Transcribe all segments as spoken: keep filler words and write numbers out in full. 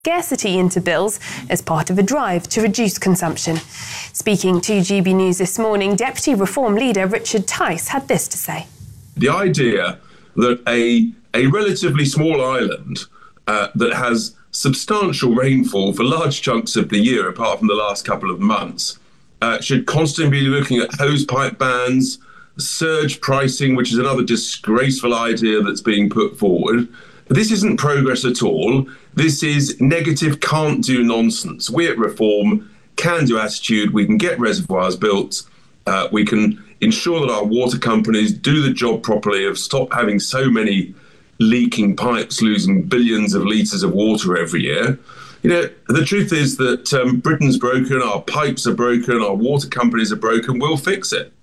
scarcity into bills as part of a drive to reduce consumption. Speaking to G B News this morning, Deputy Reform Leader Richard Tice had this to say. The idea that a, a relatively small island uh, that has substantial rainfall for large chunks of the year, apart from the last couple of months, uh, should constantly be looking at hosepipe bans, surge pricing, which is another disgraceful idea that's being put forward. This isn't progress at all. This is negative can't-do nonsense. We at Reform can-do attitude. We can get reservoirs built. Uh, we can ensure that our water companies do the job properly, of stop having so many leaking pipes, losing billions of litres of water every year. You know, the truth is that um, Britain's broken, our pipes are broken, our water companies are broken. We'll fix it.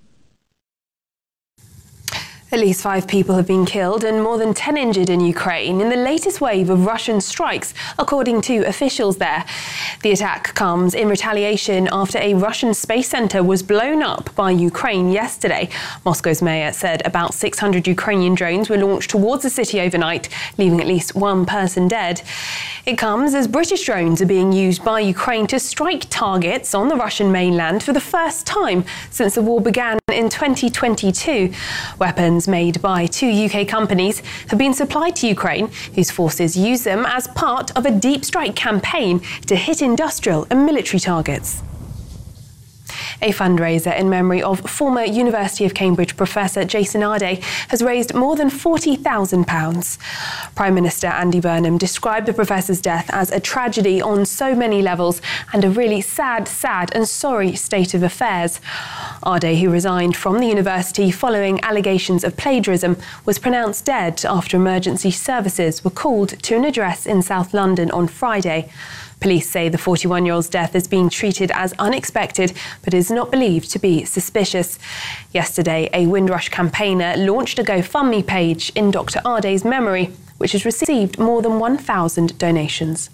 At least five people have been killed and more than ten injured in Ukraine in the latest wave of Russian strikes, according to officials there. The attack comes in retaliation after a Russian space center was blown up by Ukraine yesterday. Moscow's mayor said about six hundred Ukrainian drones were launched towards the city overnight, leaving at least one person dead. It comes as British drones are being used by Ukraine to strike targets on the Russian mainland for the first time since the war began in twenty twenty-two. Weapons made by two U K companies have been supplied to Ukraine, whose forces use them as part of a deep strike campaign to hit industrial and military targets. A fundraiser in memory of former University of Cambridge professor Jason Ardey has raised more than forty thousand pounds. Prime Minister Andy Burnham described the professor's death as a tragedy on so many levels and a really sad, sad and sorry state of affairs. Ardey, who resigned from the university following allegations of plagiarism, was pronounced dead after emergency services were called to an address in South London on Friday. Police say the forty-one-year-old's death is being treated as unexpected, but is not believed to be suspicious. Yesterday, a Windrush campaigner launched a GoFundMe page in Doctor Ardey's memory, which has received more than one thousand donations.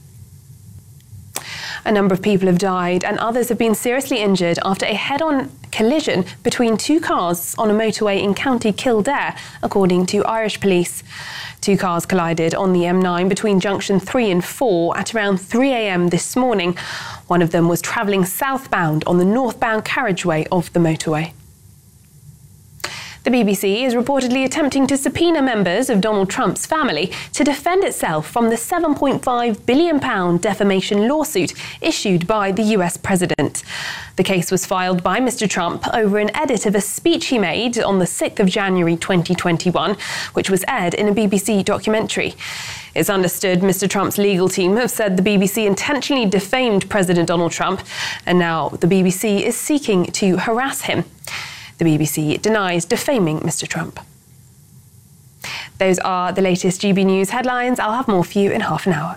A number of people have died and others have been seriously injured after a head-on collision between two cars on a motorway in County Kildare, according to Irish police. Two cars collided on the M nine between junction three and four at around three a.m. this morning. One of them was travelling southbound on the northbound carriageway of the motorway. The B B C is reportedly attempting to subpoena members of Donald Trump's family to defend itself from the seven point five billion pounds defamation lawsuit issued by the U S president. The case was filed by Mister Trump over an edit of a speech he made on the sixth of January twenty twenty-one, which was aired in a B B C documentary. It's understood Mister Trump's legal team have said the B B C intentionally defamed President Donald Trump, and now the B B C is seeking to harass him. The B B C denies defaming Mister Trump. Those are the latest G B News headlines. I'll have more for you in half an hour.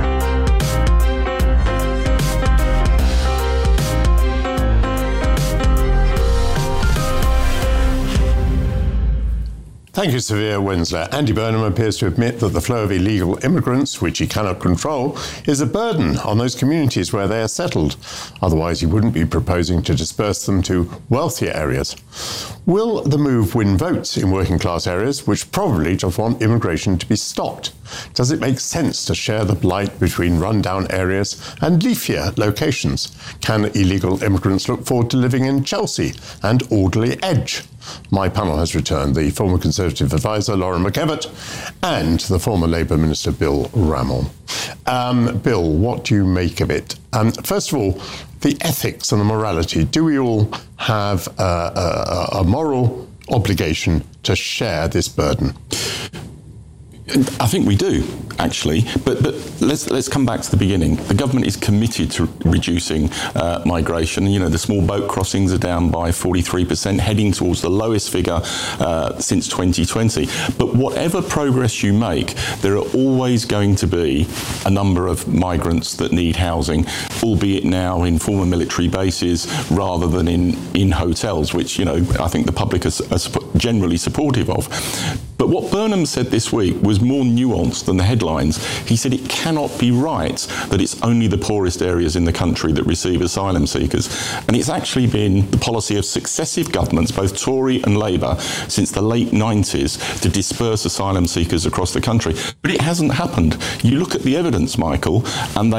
Thank you, Severe Winsler. Andy Burnham appears to admit that the flow of illegal immigrants, which he cannot control, is a burden on those communities where they are settled. Otherwise, he wouldn't be proposing to disperse them to wealthier areas. Will the move win votes in working-class areas, which probably just want immigration to be stopped? Does it make sense to share the blight between run-down areas and leafier locations? Can illegal immigrants look forward to living in Chelsea and Alderley Edge? My panel has returned the former Conservative advisor, Lauren McEvatt, and the former Labour Minister, Bill Rammell. Um, Bill, what do you make of it? Um, first of all, the ethics and the morality. Do we all have uh, a, a moral obligation to share this burden? I think we do, actually, but but let's let's come back to the beginning. The government is committed to reducing uh, migration. You know, the small boat crossings are down by forty-three percent, heading towards the lowest figure uh, since twenty twenty. But whatever progress you make, there are always going to be a number of migrants that need housing. albeit now in former military bases rather than in, in hotels, which, you know, I think the public are, are generally supportive of. But what Burnham said this week was more nuanced than the headlines. He said it cannot be right that it's only the poorest areas in the country that receive asylum seekers. And it's actually been the policy of successive governments, both Tory and Labour, since the late nineties to disperse asylum seekers across the country. But it hasn't happened. You look at the evidence, Michael, and they